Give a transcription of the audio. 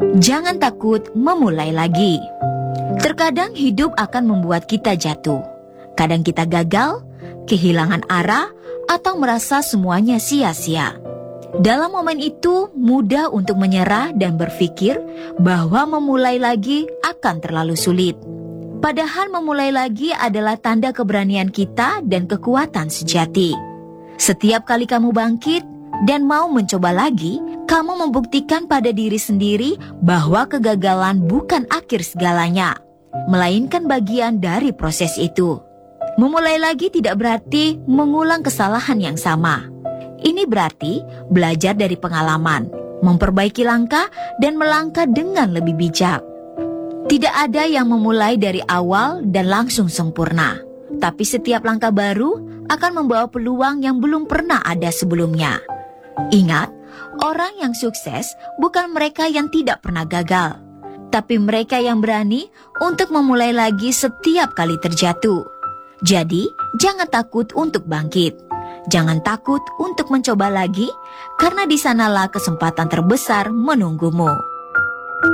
Jangan takut memulai lagi. Terkadang hidup akan membuat kita jatuh. Kadang kita gagal, kehilangan arah, atau merasa semuanya sia-sia. Dalam momen itu, mudah untuk menyerah dan berpikir bahwa memulai lagi akan terlalu sulit. Padahal memulai lagi adalah tanda keberanian kita dan kekuatan sejati. Setiap kali kamu bangkit dan mau mencoba lagi, kamu membuktikan pada diri sendiri bahwa kegagalan bukan akhir segalanya, melainkan bagian dari proses itu. Memulai lagi tidak berarti mengulang kesalahan yang sama. Ini berarti belajar dari pengalaman, memperbaiki langkah dan melangkah dengan lebih bijak. Tidak ada yang memulai dari awal dan langsung sempurna, tapi setiap langkah baru akan membawa peluang yang belum pernah ada sebelumnya. Ingat, orang yang sukses bukan mereka yang tidak pernah gagal, tapi mereka yang berani untuk memulai lagi setiap kali terjatuh. Jadi, jangan takut untuk bangkit. Jangan takut untuk mencoba lagi, karena di sanalah kesempatan terbesar menunggumu.